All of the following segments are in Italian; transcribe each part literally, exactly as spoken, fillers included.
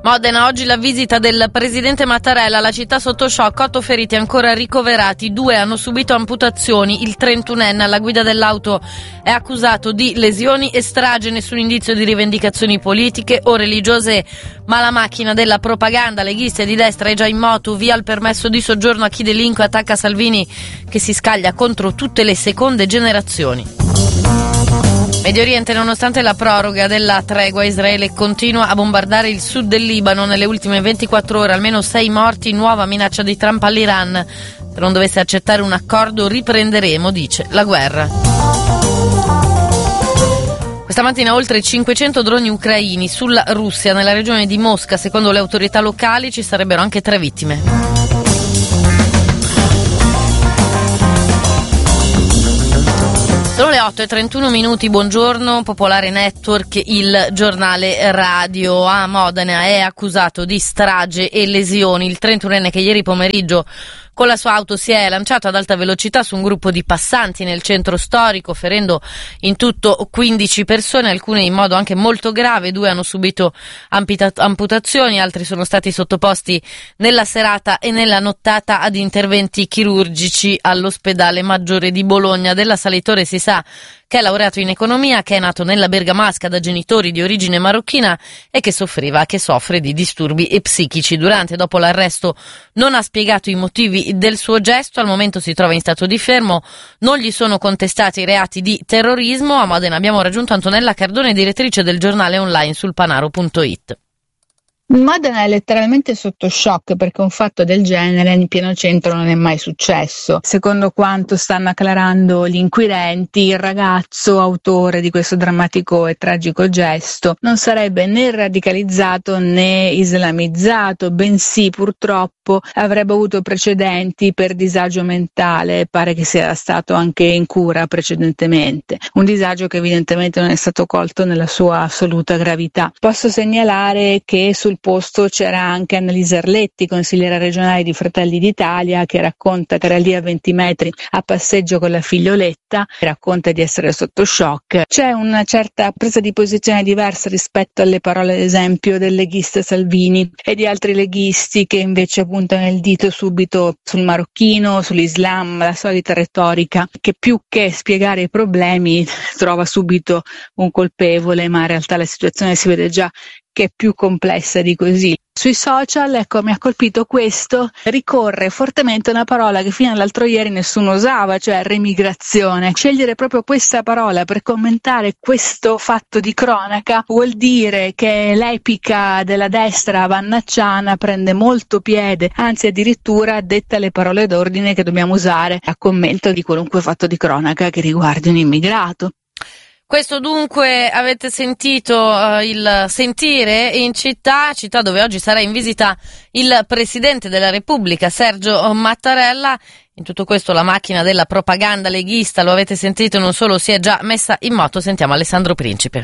Modena, oggi la visita del presidente Mattarella, la città sotto shock, otto feriti ancora ricoverati, due hanno subito amputazioni, il trentunenne alla guida dell'auto è accusato di lesioni e strage, nessun indizio di rivendicazioni politiche o religiose, ma la macchina della propaganda leghista e di destra è già in moto, via il permesso di soggiorno a chi delinque, attacca Salvini che si scaglia contro tutte le seconde generazioni. Medio Oriente, nonostante la proroga della tregua, Israele continua a bombardare il sud del Libano. Nelle ultime ventiquattro ore almeno sei morti, nuova minaccia di Trump all'Iran. Se non dovesse accettare un accordo riprenderemo, dice, la guerra. Questa mattina oltre cinquecento droni ucraini sulla Russia, nella regione di Mosca. Secondo le autorità locali ci sarebbero anche tre vittime. Sono le otto e trentuno minuti, buongiorno. Popolare Network, il giornale radio. A Modena è accusato di strage e lesioni il trentunenne che ieri pomeriggio con la sua auto si è lanciato ad alta velocità su un gruppo di passanti nel centro storico, ferendo in tutto quindici persone, alcune in modo anche molto grave, due hanno subito amputazioni, altri sono stati sottoposti nella serata e nella nottata ad interventi chirurgici all'ospedale Maggiore di Bologna. Dell'assalitore si sa che è laureato in economia, che è nato nella Bergamasca da genitori di origine marocchina e che soffriva, che soffre di disturbi psichici. Durante e dopo l'arresto non ha spiegato i motivi del suo gesto, al momento si trova in stato di fermo, non gli sono contestati i reati di terrorismo. A Modena abbiamo raggiunto Antonella Cardone, direttrice del giornale online sulpanaro punto it. Modena è letteralmente sotto shock perché un fatto del genere in pieno centro non è mai successo. Secondo quanto stanno acclarando gli inquirenti, il ragazzo autore di questo drammatico e tragico gesto non sarebbe né radicalizzato né islamizzato, bensì purtroppo avrebbe avuto precedenti per disagio mentale, pare che sia stato anche in cura precedentemente, un disagio che evidentemente non è stato colto nella sua assoluta gravità. Posso segnalare che sul posto c'era anche Annalisa Arletti, consigliera regionale di Fratelli d'Italia, che racconta che era lì a venti metri a passeggio con la figlioletta, racconta di essere sotto shock. C'è una certa presa di posizione diversa rispetto alle parole, ad esempio, del leghista Salvini e di altri leghisti che invece puntano il dito subito sul marocchino, sull'Islam, la solita retorica che più che spiegare i problemi trova subito un colpevole, ma in realtà la situazione si vede già che è più complessa di così. Sui social, ecco, mi ha colpito questo, ricorre fortemente una parola che fino all'altro ieri nessuno usava, cioè remigrazione. Scegliere proprio questa parola per commentare questo fatto di cronaca vuol dire che l'epica della destra vannacciana prende molto piede, anzi addirittura detta le parole d'ordine che dobbiamo usare a commento di qualunque fatto di cronaca che riguardi un immigrato. Questo dunque avete sentito uh, il sentire in città, città dove oggi sarà in visita il Presidente della Repubblica, Sergio Mattarella. In tutto questo la macchina della propaganda leghista, lo avete sentito, non solo si è già messa in moto. Sentiamo Alessandro Principe.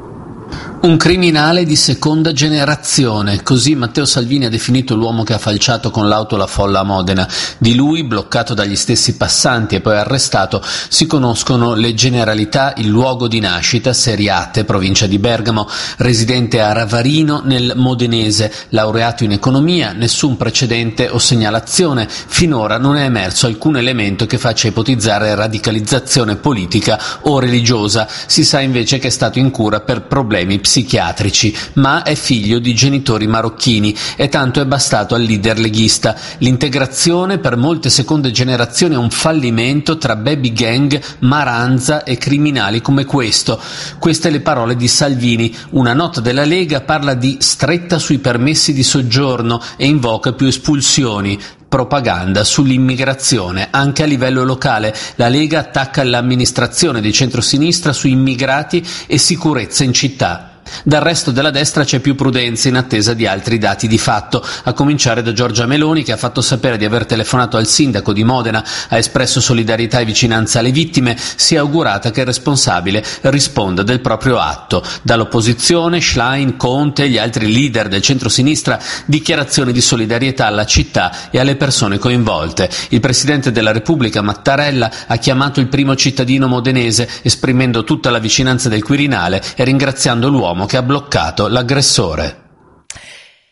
Un criminale di seconda generazione, così Matteo Salvini ha definito l'uomo che ha falciato con l'auto la folla a Modena. Di lui, bloccato dagli stessi passanti e poi arrestato, si conoscono le generalità: il luogo di nascita, Seriate, provincia di Bergamo, residente a Ravarino nel modenese, laureato in economia, nessun precedente o segnalazione. Finora non è emerso alcun elemento che faccia ipotizzare radicalizzazione politica o religiosa. Si sa invece che è stato in cura per problemi psichiatrici, ma è figlio di genitori marocchini e tanto è bastato al leader leghista. L'integrazione per molte seconde generazioni è un fallimento tra baby gang, maranza e criminali come questo. Queste le parole di Salvini. Una nota della Lega parla di stretta sui permessi di soggiorno e invoca più espulsioni. Propaganda sull'immigrazione anche a livello locale. La Lega attacca l'amministrazione di centrosinistra su immigrati e sicurezza in città. Dal resto della destra c'è più prudenza in attesa di altri dati di fatto, a cominciare da Giorgia Meloni, che ha fatto sapere di aver telefonato al sindaco di Modena, ha espresso solidarietà e vicinanza alle vittime, si è augurata che il responsabile risponda del proprio atto. Dall'opposizione, Schlein, Conte e gli altri leader del centro-sinistra, dichiarazioni di solidarietà alla città e alle persone coinvolte. Il Presidente della Repubblica, Mattarella, ha chiamato il primo cittadino modenese, esprimendo tutta la vicinanza del Quirinale e ringraziando l'uomo che ha bloccato l'aggressore.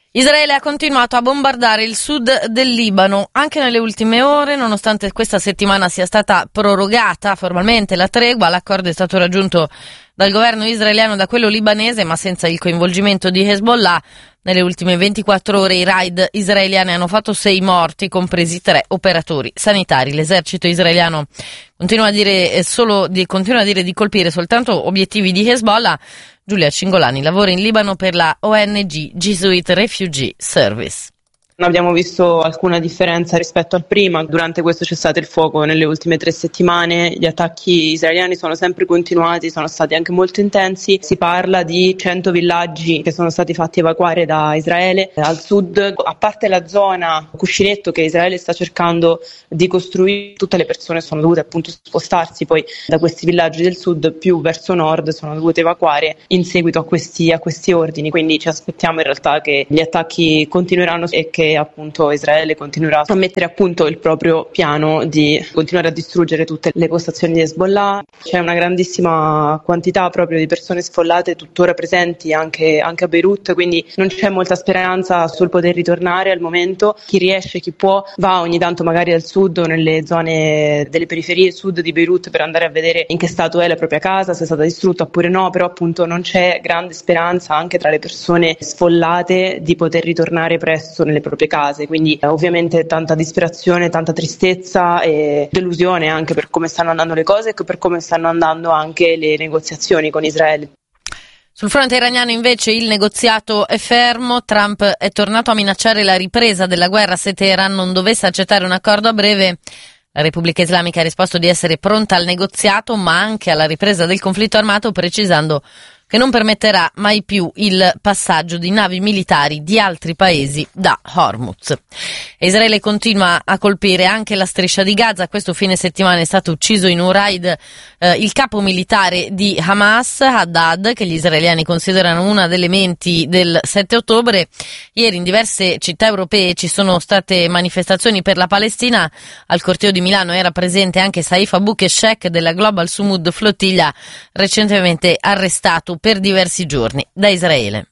Israele ha continuato a bombardare il sud del Libano anche nelle ultime ore, nonostante questa settimana sia stata prorogata formalmente la tregua. L'accordo è stato raggiunto dal governo israeliano e da quello libanese, ma senza il coinvolgimento di Hezbollah. Nelle ultime ventiquattro ore i raid israeliani hanno fatto sei morti, compresi tre operatori sanitari. L'esercito israeliano continua a dire solo di, continua a dire di colpire soltanto obiettivi di Hezbollah. Giulia Cingolani lavora in Libano per la O N G Jesuit Refugee Service. Non abbiamo visto alcuna differenza rispetto al prima. Durante questo cessate il fuoco nelle ultime tre settimane gli attacchi israeliani sono sempre continuati, sono stati anche molto intensi. Si parla di cento villaggi che sono stati fatti evacuare da Israele al sud, a parte la zona cuscinetto che Israele sta cercando di costruire. Tutte le persone sono dovute appunto spostarsi poi da questi villaggi del sud più verso nord, sono dovute evacuare in seguito a questi, a questi ordini. Quindi ci aspettiamo in realtà che gli attacchi continueranno e che appunto Israele continuerà a mettere a punto il proprio piano di continuare a distruggere tutte le postazioni di Hezbollah. C'è una grandissima quantità proprio di persone sfollate tuttora presenti anche, anche a Beirut, quindi non c'è molta speranza sul poter ritornare al momento. Chi riesce, chi può, va ogni tanto magari al sud o nelle zone delle periferie sud di Beirut per andare a vedere in che stato è la propria casa, se è stata distrutta oppure no, però appunto non c'è grande speranza anche tra le persone sfollate di poter ritornare presto nelle proprie case, quindi eh, ovviamente tanta disperazione, tanta tristezza e delusione anche per come stanno andando le cose e per come stanno andando anche le negoziazioni con Israele. Sul fronte iraniano invece il negoziato è fermo. Trump è tornato a minacciare la ripresa della guerra se Teheran non dovesse accettare un accordo a breve. La Repubblica Islamica ha risposto di essere pronta al negoziato ma anche alla ripresa del conflitto armato, precisando che non permetterà mai più il passaggio di navi militari di altri paesi da Hormuz. Israele continua a colpire anche la striscia di Gaza. Questo fine settimana è stato ucciso in un raid eh, il capo militare di Hamas, Haddad, che gli israeliani considerano una delle menti del sette ottobre. Ieri in diverse città europee ci sono state manifestazioni per la Palestina. Al corteo di Milano era presente anche Saif Abou-Keshek della Global Sumud Flotilla, recentemente arrestato per diversi giorni da Israele.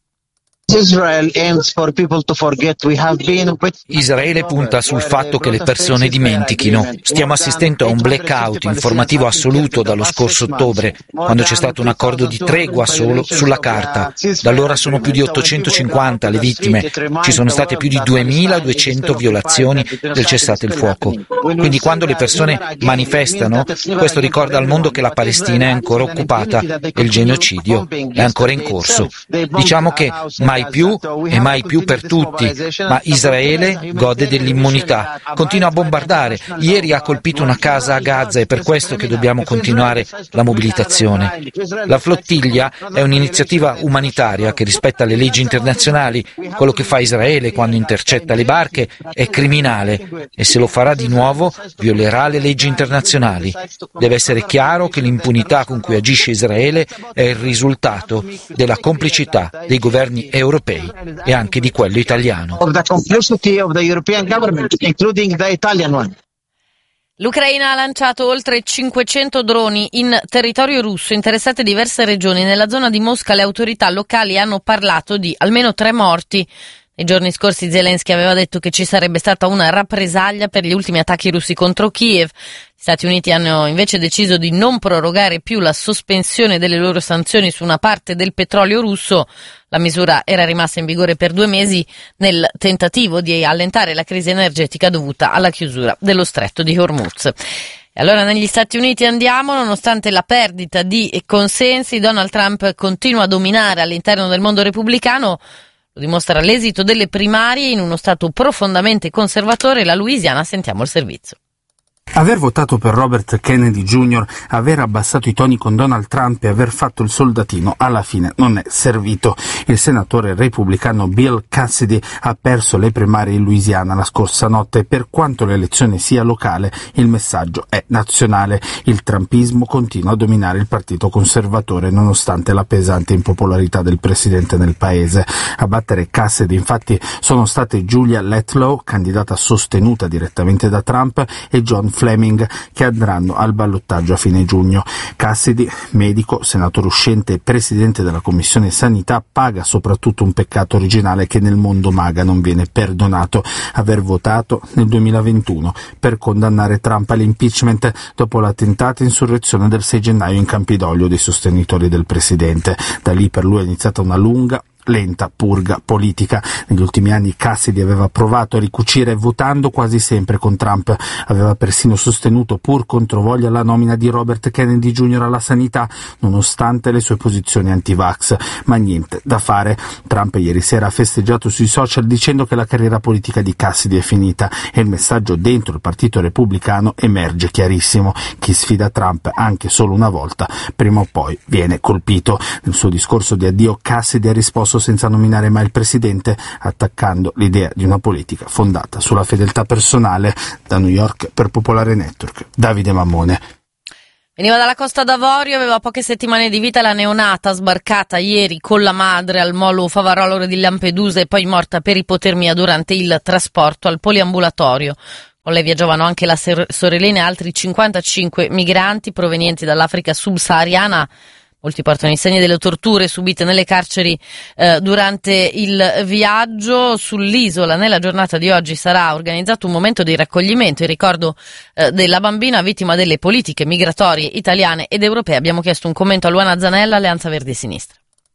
Israele punta sul fatto che le persone dimentichino. Stiamo assistendo a un blackout informativo assoluto dallo scorso ottobre, quando c'è stato un accordo di tregua solo sulla carta. Da allora sono più di ottocentocinquanta le vittime, ci sono state più di duemiladuecento violazioni del cessate il fuoco. Quindi quando le persone manifestano, questo ricorda al mondo che la Palestina è ancora occupata e il genocidio è ancora in corso. Diciamo che mai più e mai più per tutti, ma Israele gode dell'immunità, continua a bombardare. Ieri ha colpito una casa a Gaza, è per questo che dobbiamo continuare la mobilitazione. La flottiglia è un'iniziativa umanitaria che rispetta le leggi internazionali. Quello che fa Israele quando intercetta le barche è criminale e se lo farà di nuovo violerà le leggi internazionali. Deve essere chiaro che l'impunità con cui agisce Israele è il risultato della complicità dei governi europei europei e anche di quello italiano. L'Ucraina ha lanciato oltre cinquecento droni in territorio russo, interessate diverse regioni. Nella zona di Mosca le autorità locali hanno parlato di almeno tre morti. Nei giorni scorsi Zelensky aveva detto che ci sarebbe stata una rappresaglia per gli ultimi attacchi russi contro Kiev. Gli Stati Uniti hanno invece deciso di non prorogare più la sospensione delle loro sanzioni su una parte del petrolio russo. La misura era rimasta in vigore per due mesi nel tentativo di allentare la crisi energetica dovuta alla chiusura dello stretto di Hormuz. E allora negli Stati Uniti andiamo. Nonostante la perdita di consensi, Donald Trump continua a dominare all'interno del mondo repubblicano. Lo dimostra l'esito delle primarie in uno stato profondamente conservatore, la Louisiana. Sentiamo il servizio. Aver votato per Robert Kennedy Junior, aver abbassato i toni con Donald Trump e aver fatto il soldatino alla fine non è servito. Il senatore repubblicano Bill Cassidy ha perso le primarie in Louisiana la scorsa notte. Per quanto l'elezione sia locale, il messaggio è nazionale. Il trumpismo continua a dominare il partito conservatore nonostante la pesante impopolarità del presidente nel paese. A battere Cassidy infatti sono state Julia Letlow, candidata sostenuta direttamente da Trump, e John Fleming, che andranno al ballottaggio a fine giugno. Cassidy, medico, senatore uscente e presidente della Commissione Sanità, paga soprattutto un peccato originale che nel mondo MAGA non viene perdonato: aver votato nel duemilaventuno per condannare Trump all'impeachment dopo la tentata insurrezione del sei gennaio in Campidoglio dei sostenitori del presidente. Da lì per lui è iniziata una lunga, lenta purga politica. Negli ultimi anni Cassidy aveva provato a ricucire votando quasi sempre con Trump. Aveva persino sostenuto, pur controvoglia, la nomina di Robert Kennedy Junior alla sanità, nonostante le sue posizioni anti-vax. Ma niente da fare. Trump ieri sera ha festeggiato sui social dicendo che la carriera politica di Cassidy è finita, e il messaggio dentro il partito repubblicano emerge chiarissimo: chi sfida Trump anche solo una volta prima o poi viene colpito. Nel suo discorso di addio Cassidy ha risposto senza nominare mai il presidente, attaccando l'idea di una politica fondata sulla fedeltà personale. Da New York per Popolare Network, Davide Mammone. Veniva dalla Costa d'Avorio, aveva poche settimane di vita la neonata sbarcata ieri con la madre al molo Favarolo di Lampedusa e poi morta per ipotermia durante il trasporto al poliambulatorio. Con lei viaggiavano anche la sorellina e altri cinquantacinque migranti provenienti dall'Africa subsahariana. Molti portano i segni delle torture subite nelle carceri eh, durante il viaggio. Sull'isola nella giornata di oggi sarà organizzato un momento di raccoglimento in ricordo eh, della bambina vittima delle politiche migratorie italiane ed europee. Abbiamo chiesto un commento a Luana Zanella, Alleanza Verdi e Sinistra.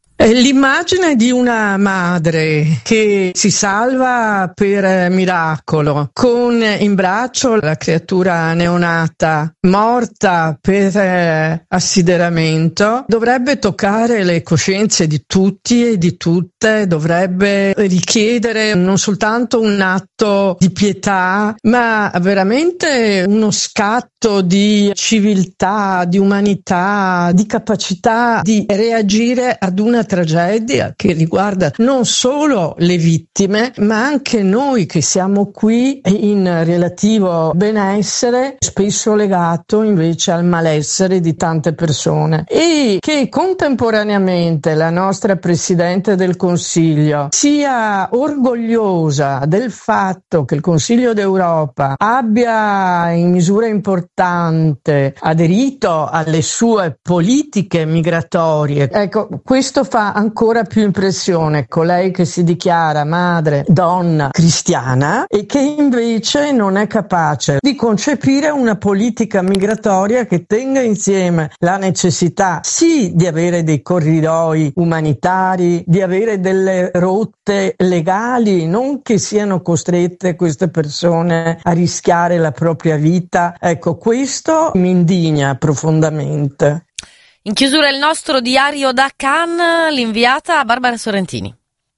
L'immagine di una madre che si salva per miracolo, con in braccio la creatura neonata morta per assideramento, dovrebbe toccare le coscienze di tutti e di tutte, dovrebbe richiedere non soltanto un atto di pietà, ma veramente uno scatto di civiltà, di umanità, di capacità di reagire ad una tragedia che riguarda non solo le vittime, ma anche noi che siamo qui in relativo benessere, spesso legato invece al malessere di tante persone, e che contemporaneamente la nostra Presidente del Consiglio sia orgogliosa del fatto che il Consiglio d'Europa abbia in misura importante aderito alle sue politiche migratorie. Ecco, questo fa ancora più impressione, colei che si dichiara madre, donna cristiana e che invece non è capace di concepire una politica migratoria che tenga insieme la necessità sì di avere dei corridoi umanitari, di avere delle rotte legali, non che siano costrette queste persone a rischiare la propria vita. Ecco, questo mi indigna profondamente. In chiusura il nostro diario da Cannes, l'inviata Barbara Sorrentini.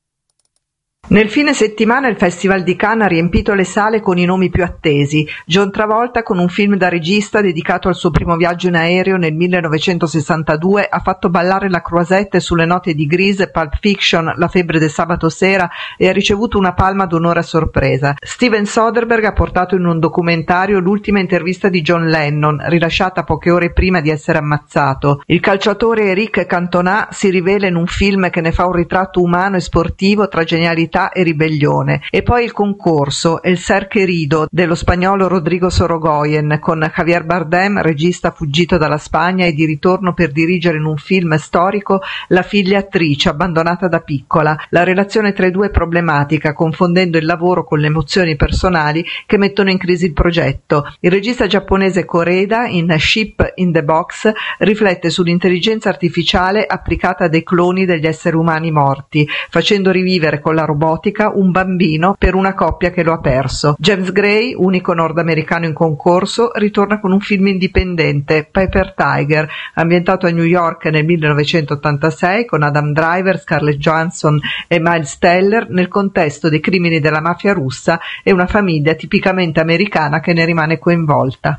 Nel fine settimana il Festival di Cannes ha riempito le sale con i nomi più attesi. John Travolta, con un film da regista dedicato al suo primo viaggio in aereo nel millenovecentosessantadue, ha fatto ballare la Croisette sulle note di Grease, Pulp Fiction, La febbre del sabato sera, e ha ricevuto una palma d'onore a sorpresa. Steven Soderbergh ha portato in un documentario l'ultima intervista di John Lennon, rilasciata poche ore prima di essere ammazzato. Il calciatore Eric Cantona si rivela in un film che ne fa un ritratto umano e sportivo tra genialità e ribellione. E poi il concorso El ser querido dello spagnolo Rodrigo Sorogoyen, con Javier Bardem, regista fuggito dalla Spagna e di ritorno per dirigere in un film storico la figlia attrice abbandonata da piccola. La relazione tra i due è problematica, confondendo il lavoro con le emozioni personali che mettono in crisi il progetto. Il regista giapponese Koreda, in Ship in the Box, riflette sull'intelligenza artificiale applicata a dei cloni degli esseri umani morti, facendo rivivere con la robotica un bambino per una coppia che lo ha perso. James Gray, unico nordamericano in concorso, ritorna con un film indipendente, Paper Tiger, ambientato a New York nel millenovecentottantasei, con Adam Driver, Scarlett Johansson e Miles Teller, nel contesto dei crimini della mafia russa e una famiglia tipicamente americana che ne rimane coinvolta.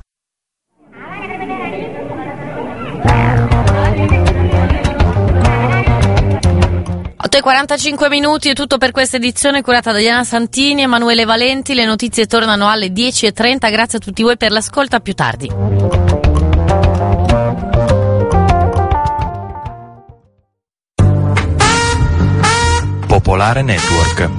otto e quarantacinque minuti è tutto per questa edizione curata da Diana Santini e Emanuele Valenti. Le notizie tornano alle dieci e trenta. Grazie a tutti voi per l'ascolto, a più tardi. Popolare Network.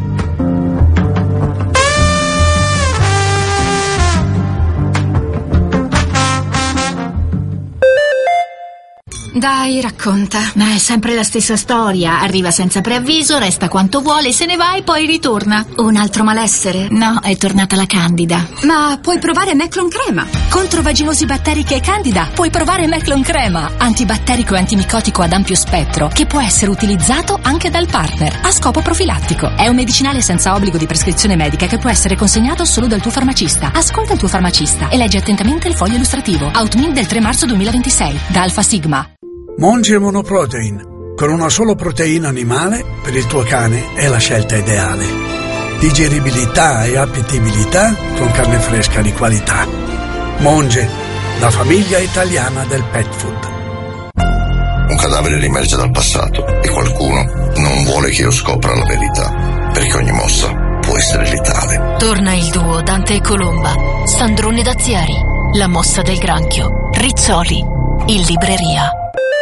Dai, racconta. Ma è sempre la stessa storia. Arriva senza preavviso, resta quanto vuole, se ne va e poi ritorna. Un altro malessere? No, è tornata la Candida. Ma puoi provare Meclon Crema. Contro vaginosi batteriche e Candida puoi provare Meclon Crema. Antibatterico e antimicotico ad ampio spettro, che può essere utilizzato anche dal partner a scopo profilattico. È un medicinale senza obbligo di prescrizione medica che può essere consegnato solo dal tuo farmacista. Ascolta il tuo farmacista e leggi attentamente il foglio illustrativo. Outmin del tre marzo duemilaventisei, da Alfa Sigma. Monge Monoprotein, con una solo proteina animale, per il tuo cane è la scelta ideale. Digeribilità e appetibilità con carne fresca di qualità. Monge, la famiglia italiana del pet food. Un cadavere riemerge dal passato e qualcuno non vuole che io scopra la verità, perché ogni mossa può essere letale. Torna il duo Dante e Colomba, Sandrone Dazieri, La mossa del granchio, Rizzoli, in libreria.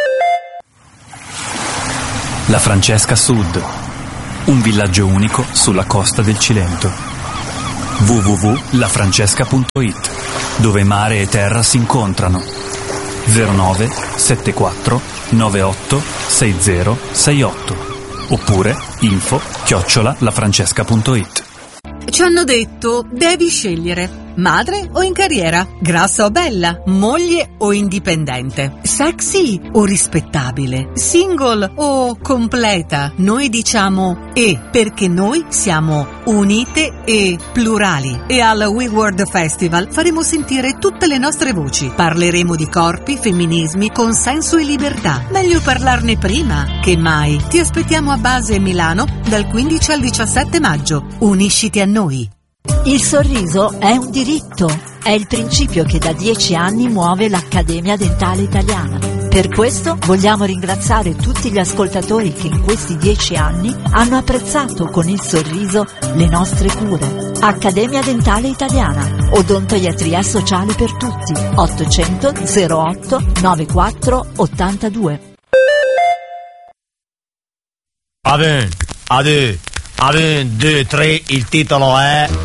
La Francesca Sud, un villaggio unico sulla costa del Cilento. w w w punto la francesca punto i t, dove mare e terra si incontrano. zero nove sette quattro nove otto sei zero sei otto oppure info chiocciola lafrancesca punto i t. Ci hanno detto, devi scegliere madre o in carriera, grassa o bella, moglie o indipendente, sexy o rispettabile, single o completa. Noi diciamo E, perché noi siamo unite e plurali. E al We World Festival faremo sentire tutte le nostre voci. Parleremo di corpi, femminismi, consenso e libertà. Meglio parlarne prima che mai. Ti aspettiamo a Base Milano dal quindici al diciassette maggio. Unisciti a noi. Il sorriso è un diritto, è il principio che da dieci anni muove l'Accademia Dentale Italiana. Per questo vogliamo ringraziare tutti gli ascoltatori che in questi dieci anni hanno apprezzato con il sorriso le nostre cure. Accademia Dentale Italiana, odontoiatria sociale per tutti, ottocento zero otto novantaquattro ottantadue. Aven, ade, aven, due, tre, il titolo è...